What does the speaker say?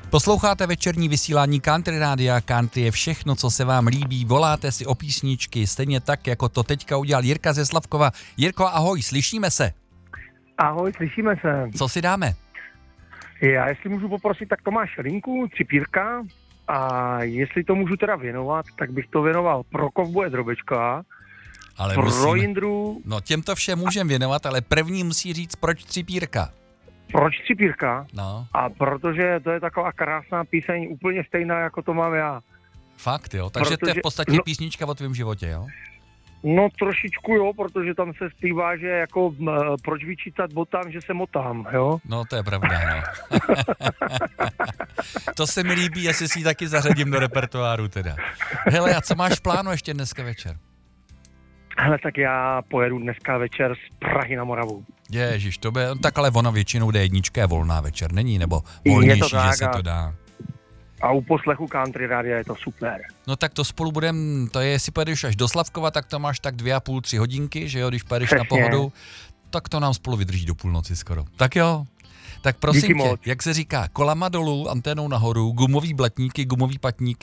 Posloucháte večerní vysílání Country Rádia. Country je všechno, co se vám líbí. Voláte si o písničky, stejně tak, jako to teďka udělal Jirka ze Slavkova. Jirko, ahoj, slyšíme se? Ahoj, slyšíme se. Co si dáme? Já, jestli můžu poprosit, tak to máš linku, Cipírka, a jestli to můžu teda věnovat, tak bych to věnoval pro Kovboje Drobečka, Ale pro Jindru. No těmto všem můžem věnovat, ale první musí říct, proč Cipírka. Proč Cipírka? No. A protože to je taková krásná píseň, úplně stejná, jako to mám já. Fakt, jo? Takže to je v podstatě písnička o tvém životě, jo? No trošičku jo, protože tam se zpívá, že jako proč vyčítat botám, že se motám, jo? No to je pravda, no. To se mi líbí, jestli si ji taky zařadím do repertoáru teda. Hele, a co máš v plánu ještě dneska večer? Hele, tak já pojedu dneska večer z Prahy na Moravu. Ježiš, to bude, tak ale ono většinou D1 je volná večer, není? Nebo volnější, že se to dá. A u poslechu Country Rádia je to super. No tak to spolu budem, to je, jestli pojedeš až do Slavkova, tak to máš tak 2,5-3 hodinky, že jo, když pojedeš na Pohodu, tak to nám spolu vydrží do půlnoci skoro. Tak jo, tak prosím tě, jak se říká, kolama dolů, anténou nahoru, gumový blatníky, gumový patníky